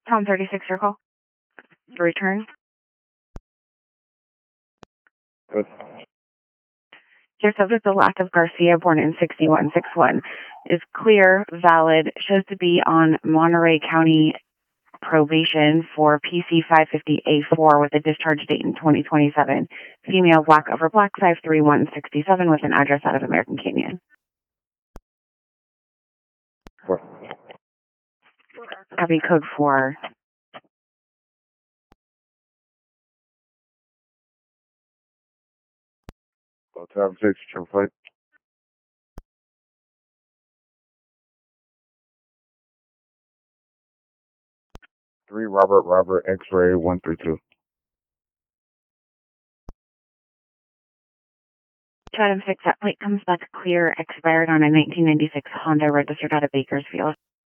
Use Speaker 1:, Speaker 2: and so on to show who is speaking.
Speaker 1: Tom 36 Circle. Return.
Speaker 2: Good.
Speaker 1: Your subject, Olative Garcia, born in 6161, is clear, valid, shows to be on Monterey County probation for PC 550A4 with a discharge date in 2027. Female, black over black, 5'3", 167, with an address out of American Canyon.
Speaker 2: What?
Speaker 1: Copy code 4.
Speaker 2: Time 6, trim flight. 3 Robert X-ray 132.
Speaker 1: Chatham 6, that plate comes back clear, expired on a 1996 Honda registered out of Bakersfield.